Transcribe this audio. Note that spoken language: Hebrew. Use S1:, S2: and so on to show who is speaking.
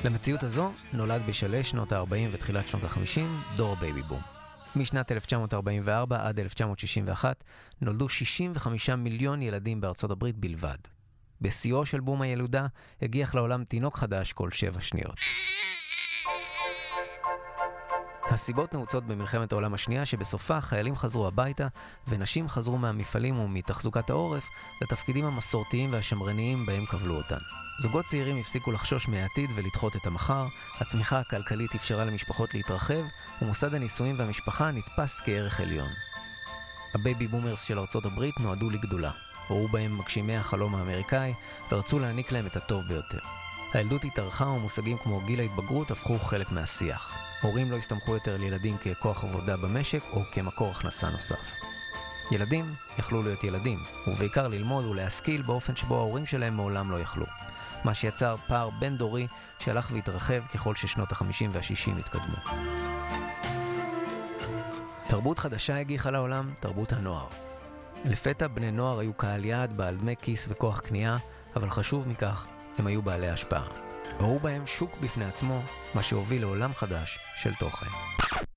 S1: למציאות הזו נולד בשלהי שנות ה-40 ותחילת שנות ה-50 דור הבייבי בום. משנת 1944 עד 1961 נולדו 65 מיליון ילדים בארצות הברית בלבד. בשיאו של בום הילודה הגיח לעולם תינוק חדש כל 7 שניות. הסיבות נעוצות במלחמת העולם השנייה שבסופה חיילים חזרו הביתה ונשים חזרו מהמפעלים ומתחזוקת העורף לתפקידים המסורתיים והשמרניים בהם קבלו אותן. זוגות צעירים הפסיקו לחשוש מהעתיד ולדחות את המחר, הצמיחה הכלכלית אפשרה למשפחות להתרחב ומוסד הנישואים והמשפחה נתפס כערך עליון. הבייבי בומרס של ארצות הברית נועדו לגדולה, ראו בהם מגשימי החלום האמריקאי ורצו להעניק להם את הטוב ביותר. הילדות התארכה ומושגים כמו גיל ההתבגרות הפכו חלק מהשיח. הורים לא הסתמכו יותר על ילדים ככוח עבודה במשק או כמקור הכנסה נוסף. ילדים יכלו להיות ילדים, ובעיקר ללמוד ולהשכיל באופן שבו ההורים שלהם מעולם לא יכלו. מה שיצר פער בין דורי שהלך והתרחב ככל ששנות ה-50 וה-60 התקדמו. תרבות חדשה הגיחה לעולם, תרבות הנוער. לפתע בני נוער היו קהל יעד בעל דמי כיס וכוח קנייה, אבל חשוב מכך, הם היו בעלי השפעה. ראו בהם שוק בפני עצמו, מה שהוביל לעולם חדש של תוכן.